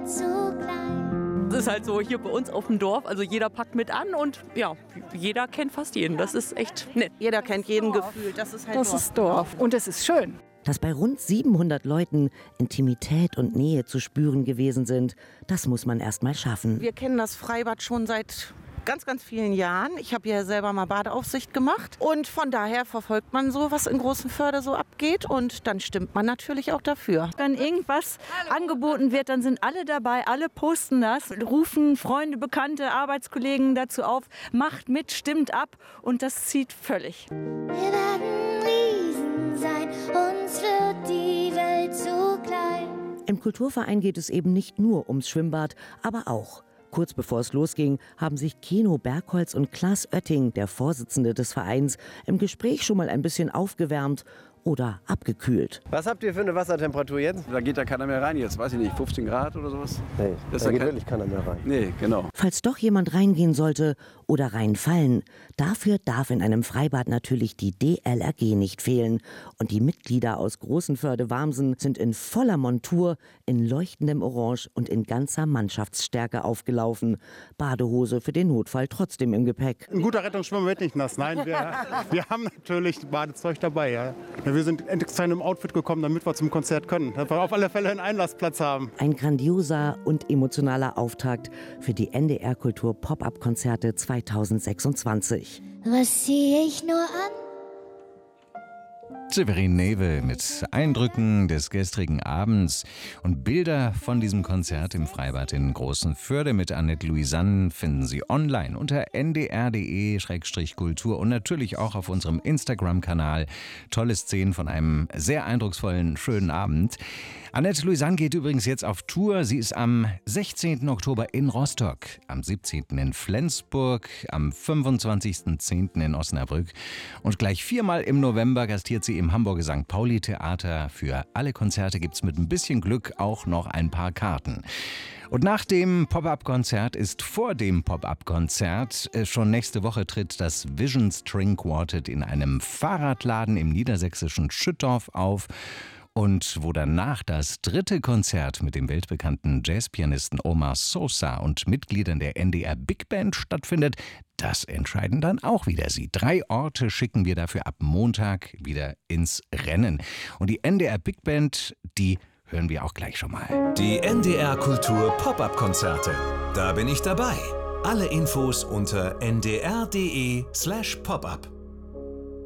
zu klein. Das ist halt so hier bei uns auf dem Dorf, also jeder packt mit an und ja, jeder kennt fast jeden. Das ist echt nett. Jeder kennt jeden Gefühl. Das ist halt Das ist Dorf und es ist schön. Dass bei rund 700 Leuten Intimität und Nähe zu spüren gewesen sind, das muss man erst mal schaffen. Wir kennen das Freibad schon seit ganz, ganz vielen Jahren. Ich habe ja selber mal Badeaufsicht gemacht und von daher verfolgt man so, was in Großenförde so abgeht und dann stimmt man natürlich auch dafür. Wenn irgendwas angeboten wird, dann sind alle dabei, alle posten das, rufen Freunde, Bekannte, Arbeitskollegen dazu auf, macht mit, stimmt ab und das zieht völlig. Wir werden Riesen sein, uns wird die Welt zu klein. Im Kulturverein geht es eben nicht nur ums Schwimmbad, aber auch. Kurz bevor es losging, haben sich Keno Bergholz und Klaas Oetting, der Vorsitzende des Vereins, im Gespräch schon mal ein bisschen aufgewärmt oder abgekühlt. Was habt ihr für eine Wassertemperatur jetzt? Da geht da keiner mehr rein jetzt, weiß ich nicht, 15 Grad oder sowas? Nee, da geht wirklich keiner mehr rein. Nee, genau. Falls doch jemand reingehen sollte oder reinfallen, dafür darf in einem Freibad natürlich die DLRG nicht fehlen. Und die Mitglieder aus Großenförde-Warmsen sind in voller Montur, in leuchtendem Orange und in ganzer Mannschaftsstärke aufgelaufen. Badehose für den Notfall trotzdem im Gepäck. Ein guter Rettungsschwimmer wird nicht nass. Nein, wir haben natürlich Badezeug dabei. Ja. Wir sind extra in einem Outfit gekommen, damit wir zum Konzert können. Damit wir auf alle Fälle einen Einlassplatz haben. Ein grandioser und emotionaler Auftakt für die NDR-Kultur-Pop-Up-Konzerte 2026. Was zieh ich nur an? Severin Neve mit Eindrücken des gestrigen Abends und Bilder von diesem Konzert im Freibad in Großenförde mit Annette Louisanne finden Sie online unter ndr.de/kultur und natürlich auch auf unserem Instagram-Kanal. Tolle Szenen von einem sehr eindrucksvollen, schönen Abend. Annette Louisanne geht übrigens jetzt auf Tour. Sie ist am 16. Oktober in Rostock, am 17. in Flensburg, am 25.10. in Osnabrück und gleich 4-mal im November gastiert sie im Hamburger St. Pauli Theater. Für alle Konzerte gibt's mit ein bisschen Glück auch noch ein paar Karten. Und nach dem Pop-Up-Konzert ist vor dem Pop-Up-Konzert schon nächste Woche tritt das Vision String Quartet in einem Fahrradladen im niedersächsischen Schüttorf auf. Und wo danach das dritte Konzert mit dem weltbekannten Jazzpianisten Omar Sosa und Mitgliedern der NDR Big Band stattfindet, das entscheiden dann auch wieder Sie. 3 Orte schicken wir dafür ab Montag wieder ins Rennen. Und die NDR Big Band, die hören wir auch gleich schon mal. Die NDR Kultur Pop-Up-Konzerte. Da bin ich dabei. Alle Infos unter ndr.de/popup.